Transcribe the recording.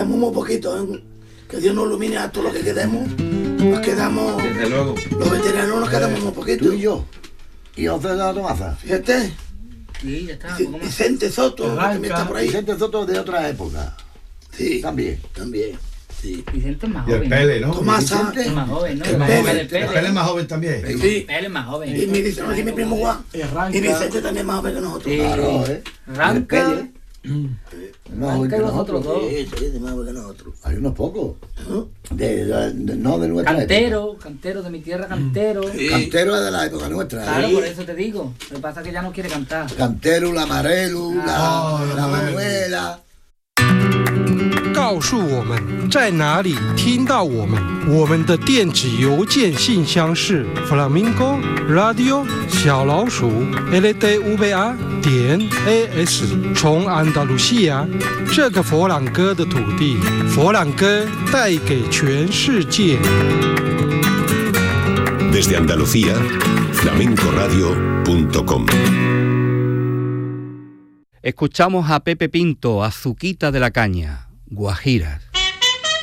quedamos muy poquitos, ¿eh? Que Dios nos ilumine a todo lo que quedemos. Nos quedamos, desde luego. Los veteranos nos quedamos muy poquitos. Tú y yo. ¿Y José de la Tomaza? Fíjate, Sí, ya está. poco más. Vicente Soto, que también está por ahí. Vicente Soto de otra época. Sí, También. sí. Vicente es más Y el joven. Pele, ¿no? Tomasa, Vicente. Es más joven, ¿no? El La Pele. época del El Pele es Pele. más joven también. sí. Pele es más Y joven. me dicen aquí mi primo Juan. Y Vicente también más joven que nosotros. Sí. Claro, ¿eh? Ranca. No, joven que Ranca y vosotros nosotros. dos. Sí, más joven que nosotros. Hay unos pocos. ¿No? No de nuestra Cantero de mi tierra, Cantero. época. Sí. Cantero es de la época nuestra. Claro, ¿eh? por eso te digo. Lo que pasa es que ya no quiere cantar. Cantero, la Marelu, la Manuela. 告诉我们在哪里听到我们。我们的电子邮件信箱是 flamingo radio @ldva.as。从安达卢西亚这个佛朗哥的土地，佛朗哥带给全世界。 Desde Andalucía, flamencoradio.com. Escuchamos a Pepe Pinto, Azuquita de la Caña, Guajiras.